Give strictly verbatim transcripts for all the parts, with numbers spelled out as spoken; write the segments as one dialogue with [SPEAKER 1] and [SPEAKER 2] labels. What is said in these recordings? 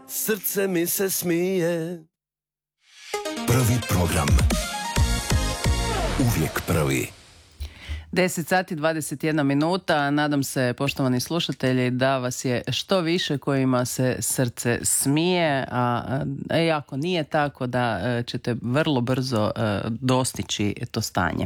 [SPEAKER 1] srce mi se smije.
[SPEAKER 2] Prvi program. Uvijek prvi.
[SPEAKER 3] deset sati dvadeset jedna minuta. Nadam se, poštovani slušatelji, da vas je što više kojima se srce smije, a, a ako nije tako, da ćete vrlo brzo a, dostići to stanje.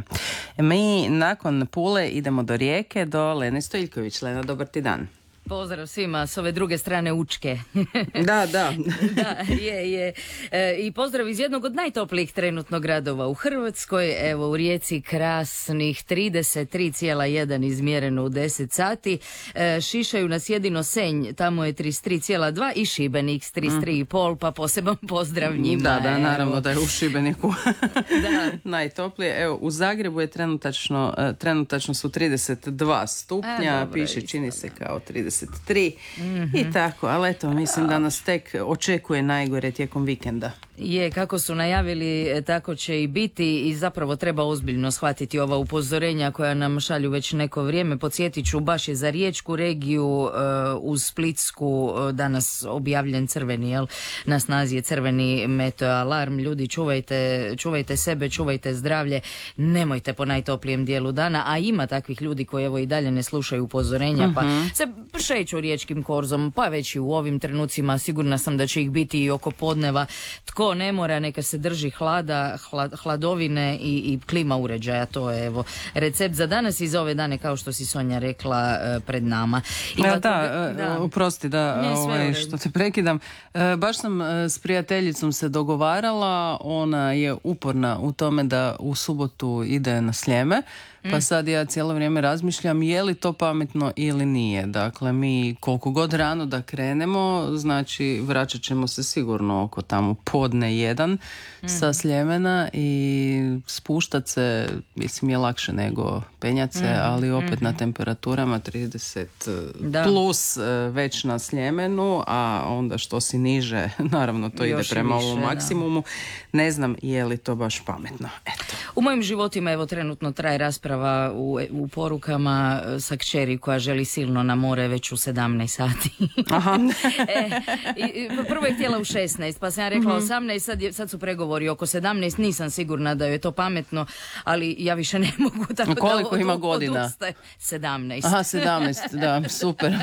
[SPEAKER 3] Mi nakon Pule idemo do Rijeke, do Lene Stojiljković. Lena, dobar ti dan.
[SPEAKER 4] Pozdrav svima s ove druge strane Učke.
[SPEAKER 3] Da, da.
[SPEAKER 4] Da, je, je. E, I pozdrav iz jednog od najtoplijih trenutno gradova u Hrvatskoj. Evo, u Rijeci krasnih trideset tri zarez jedan izmjereno u deset sati. E, šišaju nas jedino Senj, tamo je trideset tri zarez dva i Šibenik s trideset tri zarez pet, pa poseban pozdrav njima.
[SPEAKER 3] Da, da,
[SPEAKER 4] evo.
[SPEAKER 3] naravno da je u Šibeniku
[SPEAKER 4] da.
[SPEAKER 3] najtoplije. Evo, u Zagrebu je trenutačno, trenutačno su trideset dva stupnja,
[SPEAKER 4] A, dobro,
[SPEAKER 3] piše,
[SPEAKER 4] isto,
[SPEAKER 3] čini se
[SPEAKER 4] da.
[SPEAKER 3] kao trideset tri mm-hmm. i tako, ali eto, mislim da nas tek očekuje najgore tijekom vikenda.
[SPEAKER 4] Je, kako su najavili, tako će i biti i zapravo treba ozbiljno shvatiti ova upozorenja koja nam šalju već neko vrijeme. Podsjetit ću, baš je za riječku regiju uh, uz Splitsku uh, danas objavljen crveni, jel? Na snazi je crveni meteo alarm. Ljudi, čuvajte, čuvajte sebe, čuvajte zdravlje, nemojte po najtoplijem dijelu dana, a ima takvih ljudi koji evo i dalje ne slušaju upozorenja, mm-hmm. pa se šeću riječkim korzom, pa već i u ovim trenucima sigurna sam da će ih biti i oko podneva. Tko ne mora, neka se drži hlada, hlad, hladovine i, i klima uređaja. To je evo recept za danas i za ove dane, kao što si Sonja rekla, pred nama. I
[SPEAKER 3] ja,
[SPEAKER 4] pa
[SPEAKER 3] da,
[SPEAKER 4] toga, da,
[SPEAKER 3] uprosti da
[SPEAKER 4] ne,
[SPEAKER 3] ovaj, što te prekidam. Baš sam s prijateljicom se dogovarala, ona je uporna u tome da u subotu ide na Sljeme. Pa sad ja cijelo vrijeme razmišljam je li to pametno ili nije. Dakle, mi koliko god rano da krenemo, znači vraćat ćemo se sigurno oko tamo podne jedan mm. sa Sljemena i spuštat se, mislim, je lakše nego penjat se, mm. ali opet mm-hmm. na temperaturama trideset da. Plus već na Sljemenu, a onda što si niže, naravno to još ide prema više, ovom maksimumu. Da. Ne znam je li to baš pametno. Eto.
[SPEAKER 4] U mojim životima evo trenutno traje rasprava U, u porukama sa kćeri koja želi silno na more već u sedamnaest sati. Aha. e, i, prvo je htjela u šesnaest, pa sam ja rekla mm-hmm. osamnaest, sad, je, sad su pregovori oko sedamnaest, nisam sigurna da je to pametno, ali ja više ne mogu tako.
[SPEAKER 3] Koliko
[SPEAKER 4] da
[SPEAKER 3] ima godina?
[SPEAKER 4] sedamnaest.
[SPEAKER 3] Aha, sedamnaest, da, super.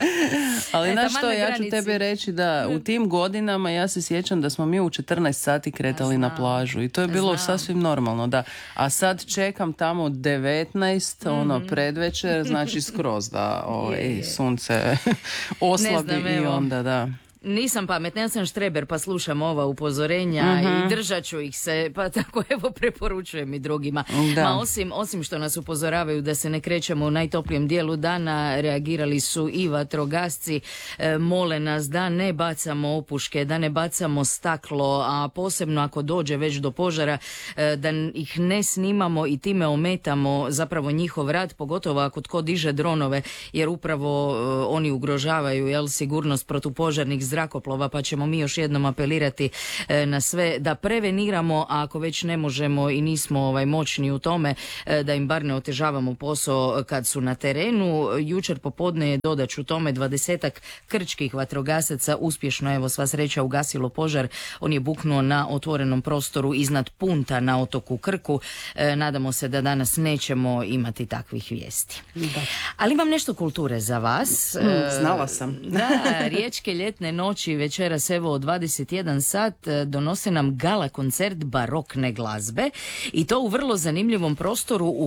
[SPEAKER 3] Ali znaš što, ja ću tebi reći da u tim godinama ja se sjećam da smo mi u četrnaest sati kretali na plažu i to je bilo Znam. sasvim normalno, da. A sad čekam tamo devetnaest, mm-hmm. ono predvečer, znači skroz da ovaj, je, je. sunce oslabi znam, i onda da.
[SPEAKER 4] Nisam pametna, ja sam štreber pa slušam ova upozorenja uh-huh. i držat ću ih se, pa tako evo preporučujem i drugima. Da. Ma osim, osim što nas upozoravaju da se ne krećemo u najtoplijem dijelu dana, reagirali su i vatrogasci, e, mole nas da ne bacamo opuške, da ne bacamo staklo, a posebno ako dođe već do požara, e, da ih ne snimamo i time ometamo zapravo njihov rad, pogotovo ako tko diže dronove, jer upravo e, oni ugrožavaju jel, sigurnost protupožarnih zrakoplova, pa ćemo mi još jednom apelirati e, na sve da preveniramo, a ako već ne možemo i nismo ovaj, moćni u tome, e, da im bar ne otežavamo posao kad su na terenu. Jučer popodne je, dodaću tome, dvadesetak krčkih vatrogasaca uspješno, evo sva sreća, ugasilo požar. On je buknuo na otvorenom prostoru iznad Punta na otoku Krku. E, nadamo se da danas nećemo imati takvih vijesti. Da. Ali imam nešto kulture za vas.
[SPEAKER 3] Mm, znala sam.
[SPEAKER 4] Da, riječke ljetne noći večeras evo od dvadeset jedan sat donose nam gala koncert barokne glazbe i to u vrlo zanimljivom prostoru u